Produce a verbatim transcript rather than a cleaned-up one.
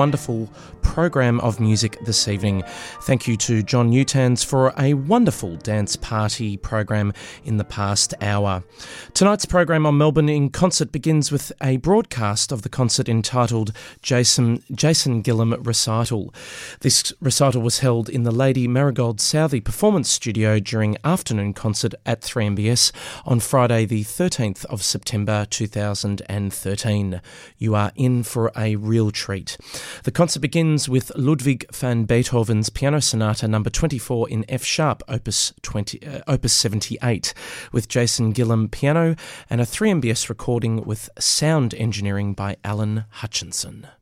Wonderful program of music this evening. Thank you to John Newtans for a wonderful dance party program in the past hour. Tonight's program on Melbourne in Concert begins with a broadcast of the concert entitled Jason Jason Gillam Recital. This recital was held in the Lady Marigold Southey Performance Studio during afternoon concert at three M B S on Friday the thirteenth of September two thousand thirteen. You are in for a real treat. The concert begins with Ludwig van Beethoven's Piano Sonata number twenty-four in F sharp, opus twenty, uh, opus seventy-eight, with Jason Gillam piano and a three M B S recording with sound engineering by Alan Hutchinson.